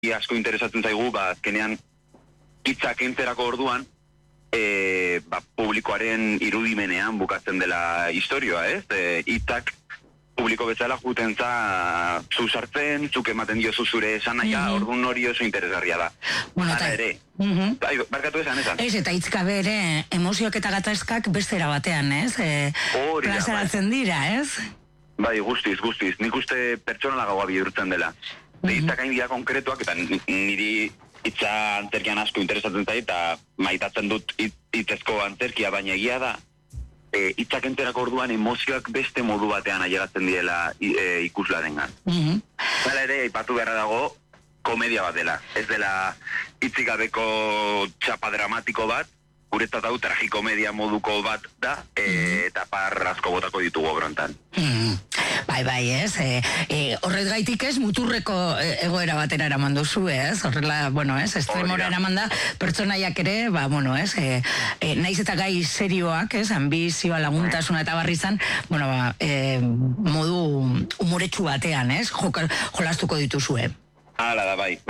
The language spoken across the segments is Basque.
asko interesatzen zaigu, azkenean hitzak entzerako orduan, publikoaren irudimenean bukatzen dela historioa, ez? Hitzak publiko bezala juten za zu sartzen, zuk ematen diozu zure esanaia, orduan hori oso interesgarria da. Hala ere. Barkatu esan. Ez, eta hitzkabe ere emozioak eta gatazkak bestera batean, ez? Plazaratzen dira, ez? Bai, guztiz. Nik uste pertsonalagagoa bihurtzen dela. Hitzak hain dira konkretuak, eta niri hitza antzerkian asko interesatzen zait, eta maitatzen dut hitzezko antzerkia, baina egia da, hitzak enterako orduan emozioak beste modu batean ailegatzen direla ikuslarengan. Hala ere, aipatu beharra dago, komedia bat dela. Ez dela hitzik gabeko txapa dramatiko bat, guretzat hau tragikomedia moduko bat da, eta asko botako ditugu obrontan. Bai, ez. Horret gaitik ez, muturreko egoera batera eraman duzu, ez? Horrela, ez, estremora eraman da, pertsonaiak ere, ez, naiz eta gai serioak, ez, ambizioa, laguntasuna eta barri zan, modu humoretsu batean, ez, jolastuko dituzue. Hala da, bai.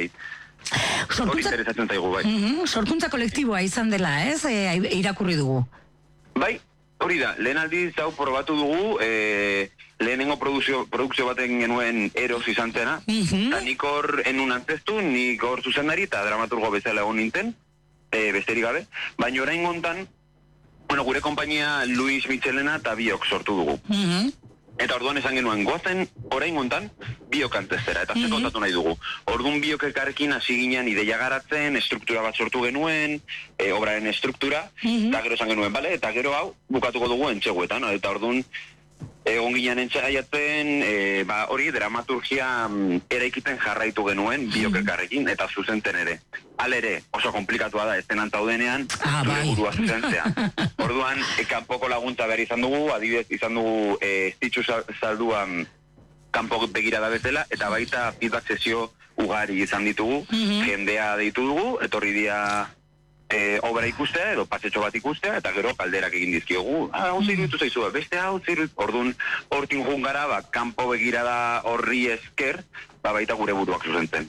Hori interesatzen zaigu, bai. Sorkuntza kolektiboa izan dela, ez, irakurri dugu. Bai, hori da, lehen aldiz hau probatu dugu, lehenengo produkzio baten genuen Eros izan zena, eta nik hor enun antzestu, nik hor zuzendari eta dramaturgo bezala egon nintzen, besterik gabe, baina orain gontan, gure konpainia Luis Michelena eta biok sortu dugu. Eta orduan esan genuen, goazen orain gontan biok antzestera, eta ze kontatu nahi dugu. Orduan biok elkarrekin hasi ginen ideia garatzen, estruktura bat sortu genuen, obraren estruktura, eta gero esan genuen, bale, eta gero hau bukatuko dugu entxeguetan, eta orduan egon ginen entxaiatzen, hori dramaturgia eraikiten jarraitu genuen biok elkarrekin, eta zuzenten ere. Halere, oso komplikatua da, ez denan taudenean, zure burua zuzentzea. Orduan, kanpoko laguntza behar izan dugu, adibidez izan dugu Stitchu salduan kanpo begirada bezala, eta baita feedback sesio ugari izan ditugu, jendea deitu dugu, etorri dia obra ikustea, edo pasetxo bat ikustea, eta gero kalderak egin dizkiogu. Hau zirutu zaizu, beste hau zirutu. Orduan, hortin jungara, kanpo begirada horri esker, baita gure buruak zuzentzen.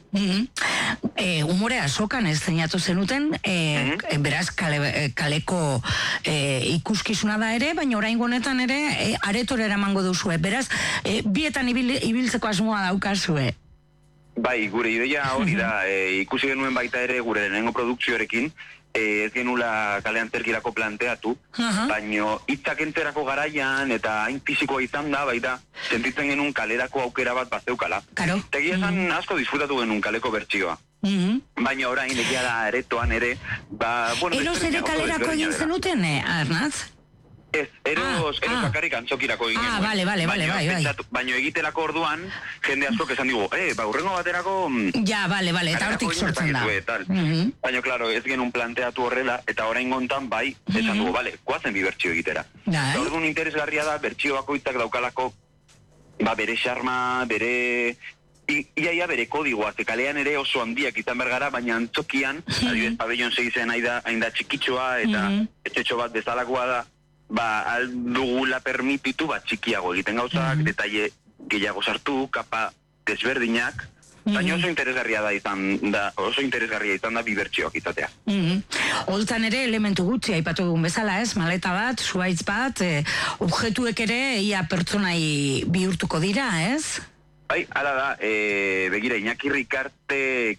Humorea sokan ez zeinatu zenuten, beraz kaleko ikuskizuna da ere, baina orain honetan ere aretore eramango duzue. Beraz, bietan ibiltzeko asmoa daukazue. Bai, gure ideia hori da, ikusi genuen baita ere gure lehenengo produkzioarekin, ez genula kale antzerkirako planteatu, baino hitzak entzerako garaian eta hain fisikoa izan da, baita, sentitzen genuen kalerako aukera bat bazeukala. Tegia esan asko disfrutatu genuen kaleko bertsioa. Baina orain egia da aretoan ere, Eros ere kalerako egin zenuten, Arnaz? Ez, Eros bakarrik antzokirako egin genuen. Bai. Baina egitelako orduan, jende asko esan digu, urrengo baterako... Ja, bale, eta hortik sortzen da. Baina, klaro, ez genuen planteatu horrela, eta orain gontan, bai, esan dugu, goazen bi bertsio egitera. Orduan interesgarria da, bertsio bakoitzak daukalako, bere xarma, bere... Iaia bere kodigoa, kalean ere oso handiak izan bergara, baina antzokian, adibidez, pabellon segizen hain da txikitxoa, eta etxetxo bat bezalakoa da, aldugula permititu txikiago egiten gauzak, detaile gehiago sartu, kapa desberdinak, baina oso interesgarria izan da bibertsioak izatea. Holtzan ere elementu gutxi aipatu dugun bezala, ez? Maleta bat, zuaitz bat, objektuek ere ia pertsonai bihurtuko dira, ez? Bai, hala da, begira, Iñaki Rikartek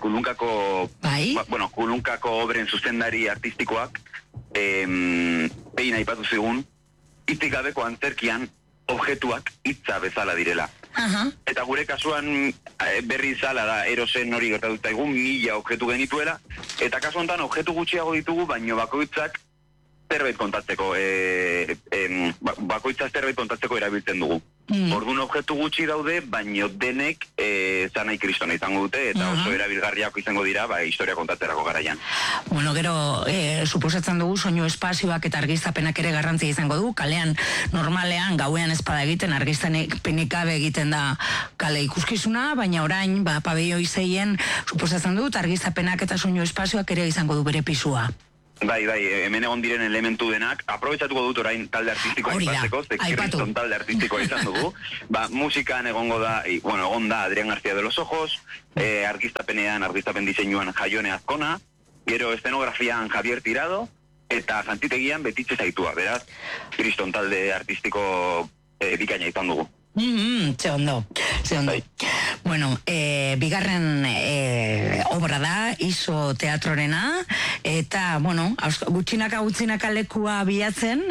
Kulunkako obren zuzendari artistikoak, behin aipatu zigun, hitzik gabeko antzerkian objektuak hitza bezala direla. Eta gure kasuan berri zala da, Erosen hori gertatuta egun, 1000 objektu genituela, eta kasu honetan objektu gutxiago ditugu, baino bakoitzak zerbait kontatzeko, erabiltzen dugu. Orduan objektu gutxi daude, baino denek zanai kristona izango dute, eta oso erabilgarriako izango dira, historia kontatzerako garaian. Gero, suposatzen dugu, soinu espazioak eta argiztapenak ere garrantzia izango du, kalean normalean, gauean espada egiten, argiztapenik gabe egiten da kale ikuskizuna, baina orain, pabelloi zeien, suposatzen dut, argiztapenak eta soinu espazioak ere izango du bere pisua. Bai, hemen egon diren elementu denak, aprobetsatuko dut orain talde artistikoa ipatzeko, kriston talde artistikoa izan dugu. Musikan egon da Adrián García de los Ojos, argistapen diseinuan Jaione Azkona, gero estenografian Javier Tirado, eta jantitegian Betitxe Zaitua, beraz, kriston talde artistiko bikaina izan dugu. Ze ondo. Bueno, bigarren obra da, Iso teatrorena, eta, bueno, gutxinaka lekua bilatzen,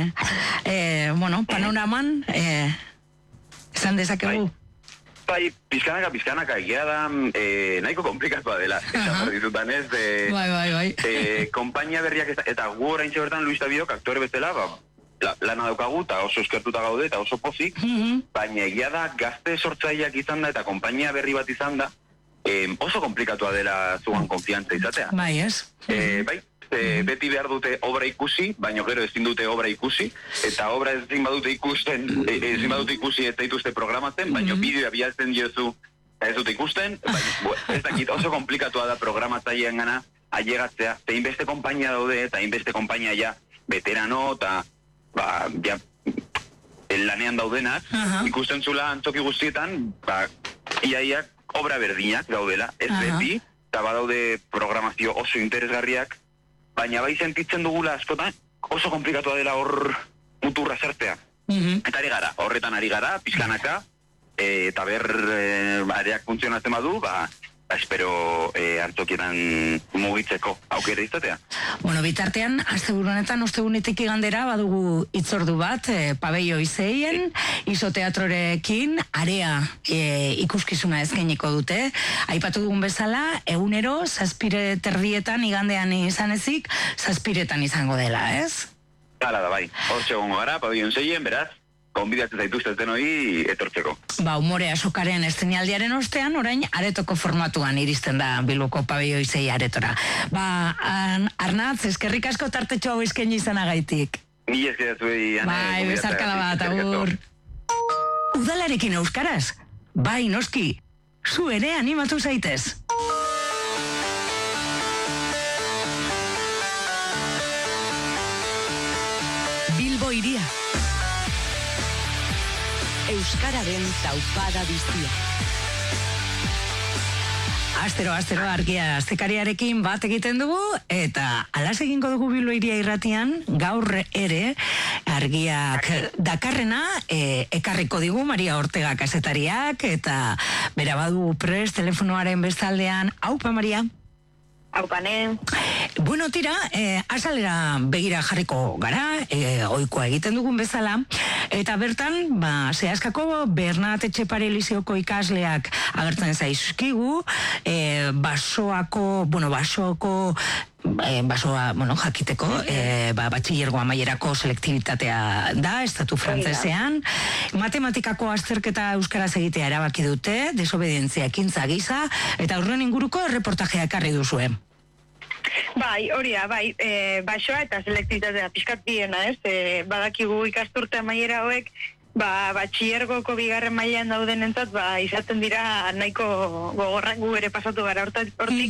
panoraman, esan dezakegu? Bai, pizkanaka egia da, nahiko komplikatua dela, esan berdizutan ez, Bai. Konpainia berriak eta gu orain bertan Luis Davidok aktore bezala, lana daukagu, eta oso eskertuta gaude, eta oso pozik, baina egia da, gazte sortzaileak izan da, eta konpainia berri bat izan da, oso komplikatua dela zuan konfiantza izatea. Bai, ez? Beti behar dute obra ikusi, baina gero ezin dute obra ikusi, eta obra ezin badute ikusi ez daituzte programatzen, baina bideoa bialtzen diozu ez dute ikusten, ez dakit oso komplikatua da programatzailean gana ailegatzea, eta inbeste konpainia daude, eta inbeste konpainia ja veterano, eta lanean daudenak, ikusten zula antzoki guztietan, iaiak obra berdinak daudela, ez beti, eta badaude programazio oso interesgarriak, baina bai sentitzen dugula askotan oso komplikatua dela hor muturra sartzea. Eta horretan ari gara, pizkanaka, eta areak funtzionatzen badu, espero hartzokietan mugitzeko aukera izatea. Bueno, bitartean, asteburu honetan, ostegunetik igandera, badugu itzordu bat, Pabeio Izeien, Iso teatrorekin, area ikuskizuna eskainiko dute. Aipatu dugun bezala, egunero, 7:30 igandean izan ezik, 7:00 izango dela, ez? Hala da, bai. Hortxe gongo gara, Pabeio Izeien, beraz, konbidatzen zaituzten hori etortzeko. Umorea sokaren estenialdiaren ostean, orain aretoko formatuan iristen da Bilboko Pabeio Izei aretora. Arnatz, eskerrik asko tartetxo hau eskaini izanagaitik. Ni eskeratuei, Ane. Bai, bezarkada bat, agur. Udalarekin euskaraz? Bai, noski. Zu ere animatu zaitez. Bilbo iria. Euskararen taupada biztia. Astero argia astekariarekin bat egiten dugu, eta alas egingo dugu Bilbo iria irratian, gaur ere argiak dakarrena ekarriko digu Maria Ortega kazetariak, eta bera badu prest telefonoaren bestaldean. Aupa, Maria. Aupane. Bueno, tira, azalera begira jarriko gara, ohikoa egiten dugun bezala, eta bertan, zehazkako Bernat Etxepare Lizeoko ikasleak agertzen zaizkigu, basoa, jakiteko, batxillergo amaierako selektibitatea da, estatu frantzesean. Matematikako azterketa euskaraz egitea erabaki dute, desobedientzia ekintza gisa, eta horren inguruko erreportajea ekarri duzue. Bai, basoa eta selektibitatea pixkat biena, ez? Badakigu ikasturte amaiera hauek, batxillergoko bigarren mailan dauden entzat, izaten dira nahiko gogorrak, gu ere pasatu gara hortik,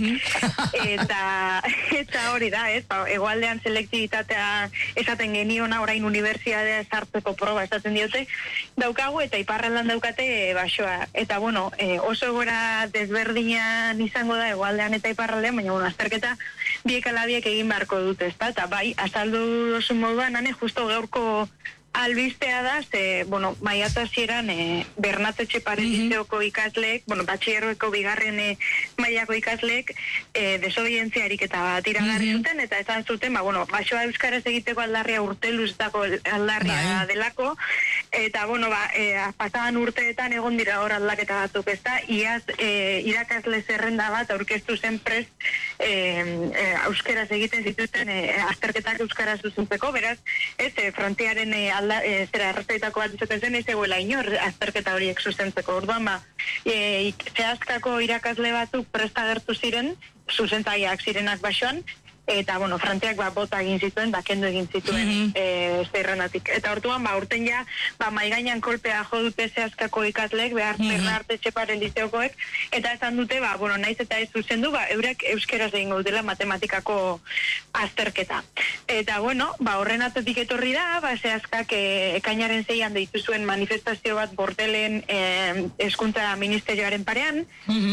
eta hori da, ez? Egoaldean selektibitatea esaten geniona, orain unibertsitatea sartzeko proba esaten diote, daukagu eta iparraldan daukate basoa. Eta, oso gora desberdinan izango da egoaldean eta iparraldean, baina, azterketa biek ala biek egin beharko dute, ezta? Eta bai, azaldu dozu moduan, justo gaurko albistea da, maiatza zieran Bernat Etxepare Lizeoko ikasleek, batxillergoko bigarren mailako ikasleek desobedientzia ariketa bat iragarri zuten, eta esan zuten, basoa euskaraz egiteko aldarria urteluztako aldarria delako, eta, pasadan urteetan egon dira hor aldaketa batzuk, ezta, iaz irakasle zerrenda bat aurkeztu zen prest euskaraz egiten zituzten azterketak euskaraz zuzentzeko, beraz, frontearen errezaitako bat izaten zen, ez egoela inor azterketa horiek zuzentzeko. Orduan, zehazkako irakasle batzuk presta gertu ziren, zuzentzaileak zirenak basoan, eta, bueno, Frantziak bota egin zituen, kendu egin zituen zerrenatik. Eta hortuan, urten ja, maigainan kolpea jo dute zehazkako ikasleek, Bernarte Etxepare lizeokoek, eta esan dute, naiz eta ez zuzendu, eurek euskeraz egingo dutela matematikako azterketa. Eta, horren atzetik etorri da, zehazkak ekainaren 6an deitu zuen manifestazio bat Bordelen hezkuntza ministerioaren parean,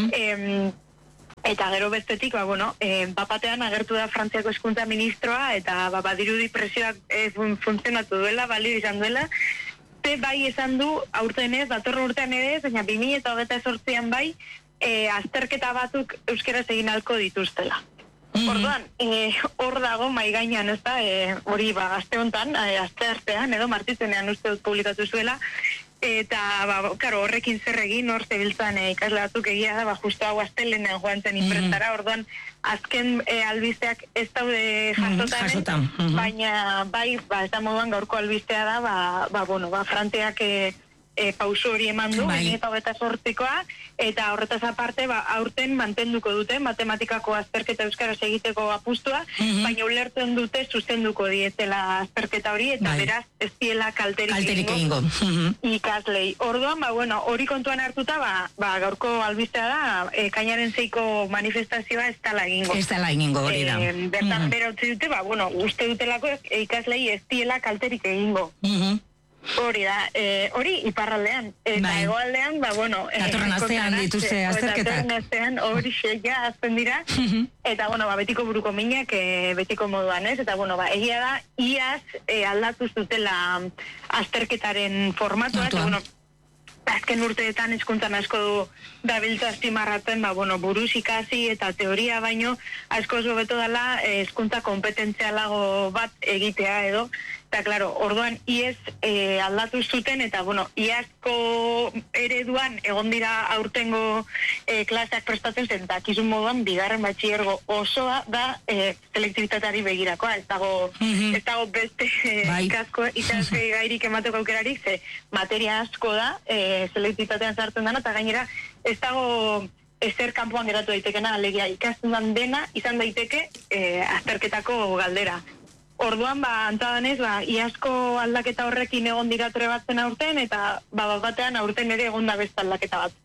eta gero bestetik, bapatean agertu da Frantziako hezkuntza ministroa, eta badirudi presioak funtzionatu duela, balio izan duela, bai esan du, aurten ez, datorren urtean ere ez, baina 2028an bai, azterketa batzuk euskeraz egin alko dituztela. Orduan, hor dago maigainan, ez da, hori gazte hontan, azte artean, edo martitzenean uste dut publikatu zuela, eta, horrekin zer egin, hor zebiltzan ikasle batzuk egia da, justu hau astelenean joan zen imprentara, orduan, azken albisteak ez daude jasotan, baina, bai, ez da moduan gaurko albistea da, Frantziak pauso hori eman du, 2028koa, eta horretaz aparte, aurten mantenduko dute matematikako azterketa euskaraz egiteko apustua, baina ulertzen dute zuzenduko dietela azterketa hori, eta beraz ez diela kalterik egingo ikaslei. Orduan, hori kontuan hartuta, gaurko albistea da, kainaren 6ko manifestazioa ez dela egingo. Ez dela egingo, hori da. Bertan bera utzi dute, uste dutelako ikaslei ez diela kalterik egingo. Hori da, hori iparraldean, eta hegoaldean, datorren astean dituzte azterketak. Datorren astean hori xeia azten dira, eta, betiko buruko minak, betiko moduan ez, eta, egia da, iaz aldatu zutela azterketaren formatua, eta, azken urteetan hezkuntzan asko du dabiltza azpimarratzen, buruz ikasi eta teoria baino, asko oso beto dela hezkuntza kompetentzialago bat egitea edo, eta, klaro, orduan iez aldatu zuten, eta, iazko ereduan egon dira aurtengo klaseak prestatzen zen, eta kizun moduan, bigarren batxiergo osoa da selektibitateari begirakoa, ez dago beste ikasgai gairik emateko aukerarik, ze materia asko da, selektibitatean sartzen dena, eta gainera, ez dago ezer kanpoan geratu daitekena, alegia ikasten dena, izan daiteke azterketako galdera. Orduan, antzadanez, iazko aldaketa horrekin egon dira trebatzen aurten, eta batean aurten ere egon da beste aldaketa bat.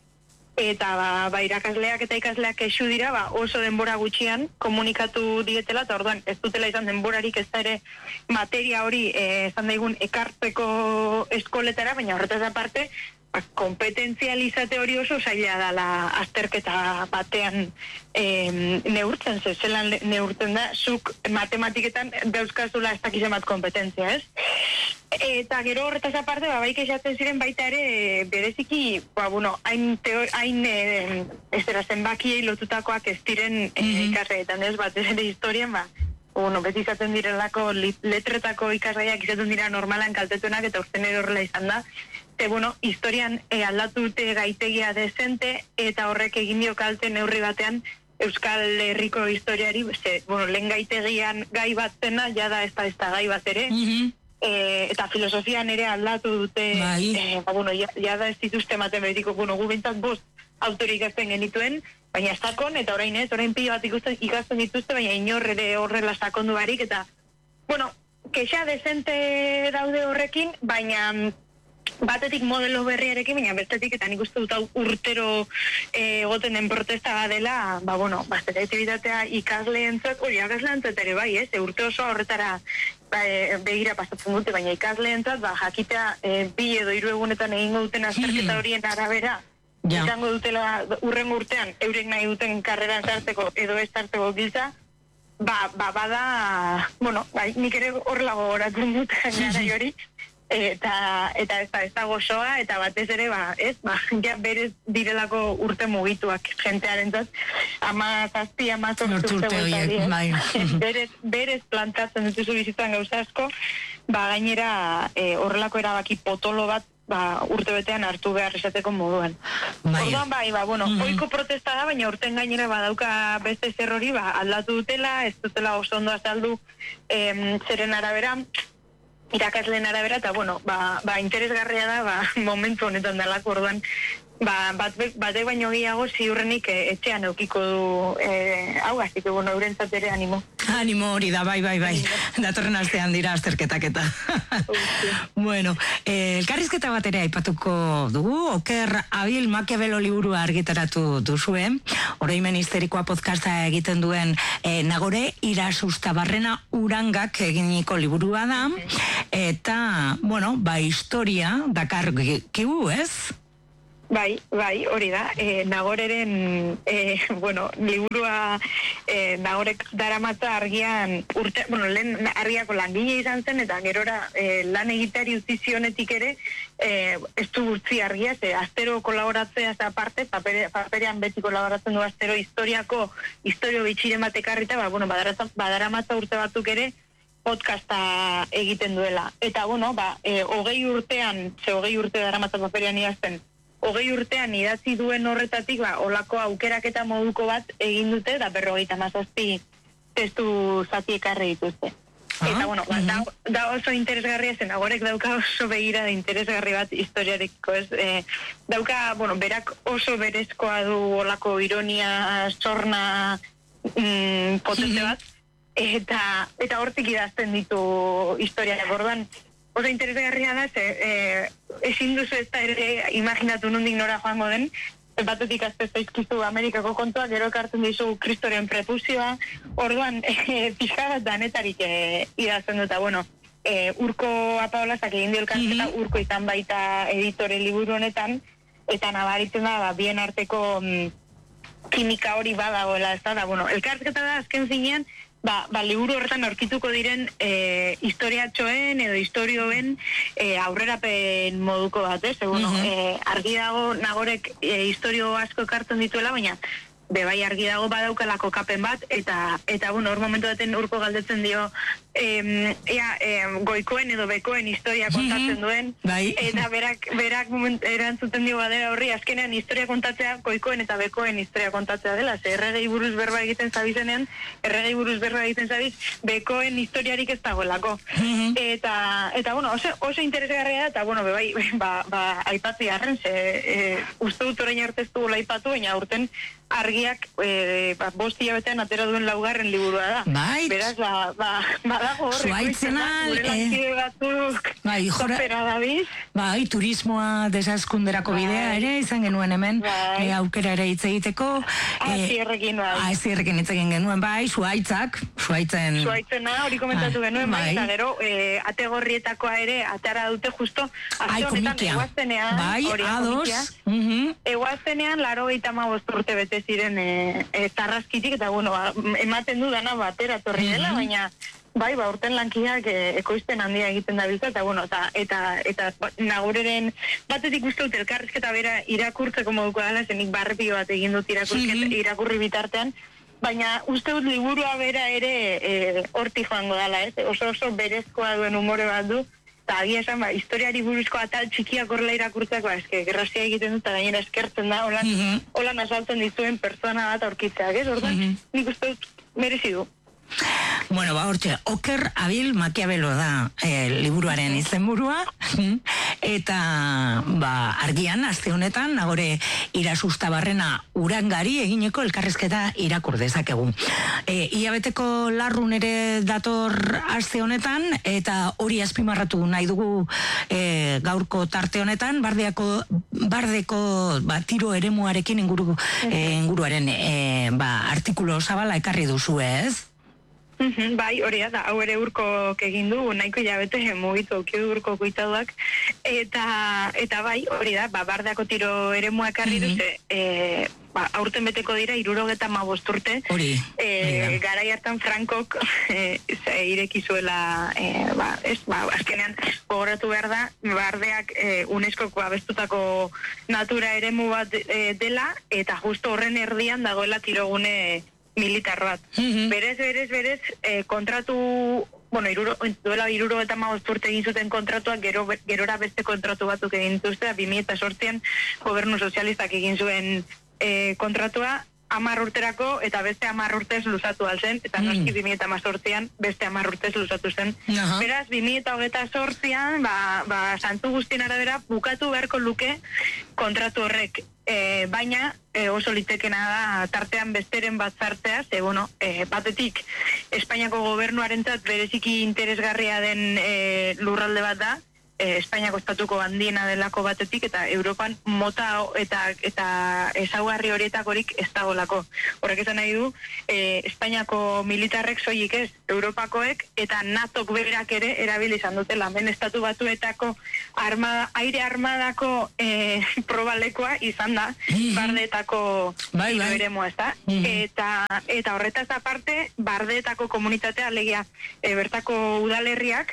Eta irakasleak eta ikasleak kexu dira, oso denbora gutxian komunikatu dietela, eta orduan ez dutela izan denborarik ez da ere materia hori izan daigun ekartzeko eskoletara, baina horretaz aparte, kompetentzializate hori oso zaila dela azterketa batean neurtzen, zelan neurtzen da, zuk matematiketan dauzkazula ez dakizen bat kompetentzia, ez? Eta gero horretaz aparte, baik esaten ziren baita ere, bereziki, hain zenbakiei lotutakoak ez diren ikasleetan, ez? Bat ez ere historian, beti izaten direlako letretako ikasgaiak izaten dira normalan kaltetuenak, eta urten ere horrela izan da. Historian aldatu dute gaitegia dezente, eta horrek egin dio kalte neurri batean Euskal Herriko historiari, lehen gaitegian gai bat zena, jada ez da gai bat ere, eta filosofian ere aldatu dute, jada ez dituzte matematikok, gu bintzat 5 autore ikasten genituen, baina sakon, eta orain pila bat ikasten dituzte, baina inorre ere horrela sakondu barik, eta, kexa dezente daude horrekin, baina batetik modelo berriarekin, baina bestetik, eta nik uste dut urtero egoten den protesta dela, selektibitatea ikasleentzat, ikasleentzat ere bai, urte oso horretara begira pasatzen dute, baina ikasleentzat, jakitea 2 edo 3 egunetan egingo duten azterketa horien arabera, izango dutela urrengo urtean, eurek nahi duten karreran sartzeko edo ez sartzeko giltza, bada, nik ere horrela gogoratzen dut gainara hori, eta ez da gozoa, eta batez ere, berez direlako urte mugituak jentearen zaz, 17 urte berez plantatzen dituzu bizitzan gauza asko, gainera horrelako erabaki potolo bat urte betean hartu behar esateko moduan. Orduan, oiko protesta da, baina urten gainera badauka beste zer hori, aldatu dutela, ez dutela oso ondo azaldu zeren arabera, irakasleen arabera, eta, interesgarria da, momentu honetan dalako, orduan, batek baino gehiago ziurrenik etxean eukiko du, hau, aziko, eurentzat ere animo. Animo hori da, bai. Datorren astean dira azterketak eta. Bueno, elkarrizketa bat ere aipatuko dugu, Oker Abil Makiabelo liburua argitaratu duzue, Oroimen histerikoa podcasta egiten duen Nagore Irasustabarrena Urangak eginiko liburua da, eta, bueno, historia dakar kigu, ez? Bai, hori da. Nagoreren, liburua Nagorek daramatza argian lehen argiako langile izan zen, eta gerora lan egiteari utzi zionetik ere, ez du utzi argia, astero kolaboratzea aparte, paperean beti kolaboratzen du astero historio bitxiren bat ekarrita, badaramatza urte batzuk ere, podcasta egiten duela. Eta, 20 urte daramatza paperean idazten, 20 urtean idatzi duen horretatik, olako aukeraketa moduko bat egin dute, da 57 testu zati ekarri dituzte. Eta, da oso interesgarria zen, Nagorek dauka oso begira da interesgarri bat historiarekiko, ez? Dauka, berak oso berezkoa du olako ironia, sorna, potente bat, eta hortik idazten ditu historiak, orduan, oso interesgarria da, ezin duzu ez da ere imaginatu nondik nora joango den, batetik azte zaizkizu Amerikako kontua, gero ekartzen dizu Kristoren prepuzioa, orduan, pixka bat danetarik idazten dut, Urko Apaolazak egin dio elkarrizketa, Urko izan baita editore liburu honetan, eta nabaritzen da, bien arteko kimika hori badagoela, ez da, elkarrizketa da azken zinean, liburu horretan aurkituko diren historiatxoen edo historioen aurrerapen moduko bat, argi dago Nagorek historio asko ekartzen dituela, baina bai argi dago badaukalako kapen bat, eta hor momentu baten Urko galdetzen dio goikoen edo bekoen historia kontatzen duen, eta berak erantzuten dio badera horri, azkenean historia kontatzea goikoen eta bekoen historia kontatzea dela, erregei buruz berba egiten zabizenean, bekoen historiarik ez dagoelako. Eta oso interesgarria da, eta aipatzi harren, uste dut orain arte ez dugu aipatu, baina urten argiak 5 hilabetean atera duen 4. liburua da. Beraz, badago horrek. Zuaitzena, opera David. Turismoa desazkunderako bidea ere, izan genuen hemen, aukera ere hitz egiteko. Zierrekin hitz egin genuen, Zuaitzena, hori komentatu genuen, eta gero, ategorrietakoa ere, atara dute justo, azte honetan, eguaztenean, 85 urte bete ziren tarrazkitik, eta ematen du dana batera torri dela, baina urten lankiak ekoizpen handia egiten da biltza, eta Nagoreren batetik uste dut elkarrizketa bera irakurtzeko moduko dela, zenik barrepio bat egin dut irakurri bitartean, baina uste dut liburua bera ere horti joango dela, oso berezkoa duen umore bat du, eta agia esan, historiari buruzko atal txikiak horrela irakurtzeko, gerrazia egiten dut, eta gainera eskertzen da, holan azaltzen dizuen persona bat aurkitzeak, orduan, nik uste dut merezi du. Hortxe, Oker Abil Makiabelo da liburuaren izenburua, eta argian, aste honetan, Nagore Irasustabarrena Urangari egineko elkarrizketa irakur dezakegu. Ilabeteko larrun ere dator aste honetan, eta hori azpimarratu nahi dugu gaurko tarte honetan, bardeko tiro eremuarekin inguruaren artikulo zabala ekarri duzu, ez? Hori da, hau ere Urkok egin du, nahiko hilabete mugitu aukidu Urko kuitaduak, eta hori da, bardeako tiro eremua ekarri dute, aurten beteko dira 75 urte, garai hartan Frankok ireki zuela, azkenean gogoratu behar da, bardeak UNESCOko abestutako natura eremu bat dela, eta justo horren erdian dagoela tirogune militar bat. Berez, kontratu, duela 75 urte egin zuten kontratuak, gerora beste kontratu batzuk egin zuzte, 2008an gobernu sozialistak egin zuen kontratua, 10 urterako, eta beste 10 urtez luzatu alzen, eta noski 2018an beste 10 urtez luzatu zen. Beraz, 2028an, santu guztien arabera, bukatu beharko luke kontratu horrek. baina oso litekena da tartean besteren bat zartzea, ze, bueno, batetik Espainiako gobernuarentzat bereziki interesgarria den lurralde bat da, Espainiako estatuko handiena delako batetik, eta Europan mota eta ezaugarri horietakorik ez dagolako. Horrek esan nahi du, Espainiako militarrek soilik ez, Europakoek eta NATOk berak ere erabili izan dutela. Hemen estatu batuetako aire armadako probalekoa izan da, bardeetako eremua, ez da? Eta horretaz aparte, bardeetako komunitatea, alegia, bertako udalerriak,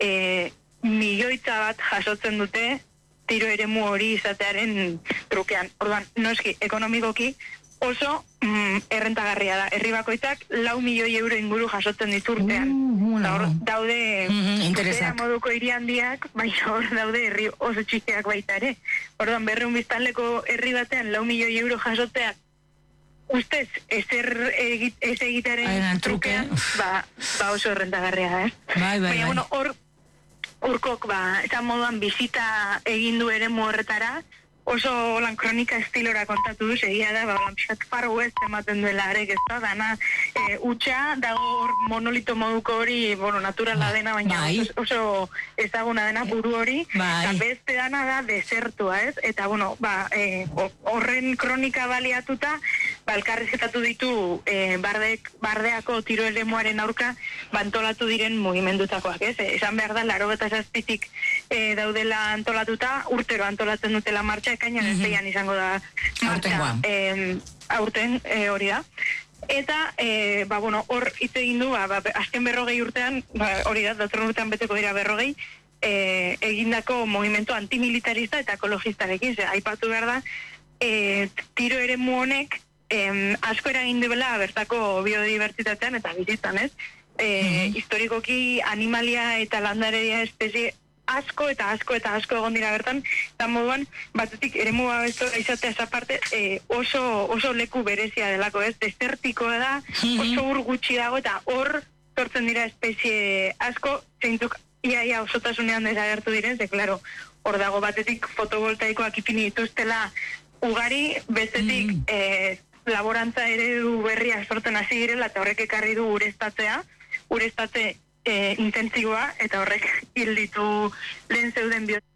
milioitza bat jasotzen dute tiro eremu hori izatearen trukean. Orduan, noski, ekonomikoki oso errentagarria da. Herri bakoitzak 4 milioi euro inguru jasotzen diturtean. Daude interesak moduko hiri handiak, baina hor daude herri oso txikiak baita ere. Orduan, 200 biztanleko herri batean 4 milioi euro jasoteak ustez ez egitearen trukean, oso errentagarria da, Baina, bueno, Urkok, esan moduan bizita egin du eremu horretara, oso lan kronika estilora kontatu du, egia da, lan pixat Far West ematen duela arek, ez da, dana utxa, dago monolito moduko hori, bueno, naturala dena, baina oso ezaguna dena buru hori, eta beste dana da desertua, ez? Eta, bueno, horren kronika baliatuta, elkarrizketatu ditu bardeako tiro eremuaren aurka antolatu diren mugimendutakoak, ez? Esan behar da, 87tik daudela antolatuta, urtero antolatzen dutela martxa, ekainan ez zeian izango da martxa, aurten hori da. Eta, hor hitz egin du, azken 40 urtean, hori da, datorren urtean beteko dira 40, egindako movimentu antimilitarista eta ekologistarekin, aipatu behar da, tiro eremu honek asko eragin duela bertako biodibertsitatean eta bizitzan, ez? Historikoki animalia eta landaredia espezie asko egon dira bertan, eta moduan, batetik eremu babestora izatea aparte oso leku berezia delako, ez? Desertikoa da, oso ur gutxi dago, eta hor sortzen dira espezie asko, zeintzuk iaia osotasunean desagertu diren, ze, klaro, hor dago batetik fotovoltaikoak ipini dituztela ugari, bestetik laborantza eredu berria sortzen hasi direla, eta horrek ekarri du ureztatze intentsiboa, eta horrek hil ditu lehen zeuden